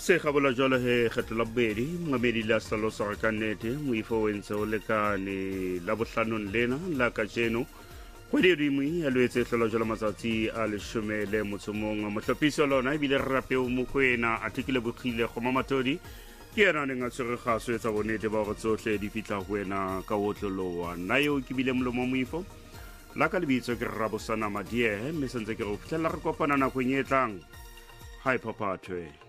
se gabola jalo he kgetlo la bobedi mamedi la hlalosa ka nnete moifo o entse o lekane la bohlanong lena la kajeno kgwedi edimo ya lwetse hlolo jalo matsatsi a leshome motsomong mohlopisi lona ebile rapeo mokwena artikele bogile go mamatodi ke yena neng a tshwere gaso etsa bonnete ba go tsohle di fitla go wena ka otlolowa nna yo ke bile molomo moifo la ka lebitso ke Rabosana Madie mme sentse ke go fitlhela re kopana nakong e tlang hi papa thwe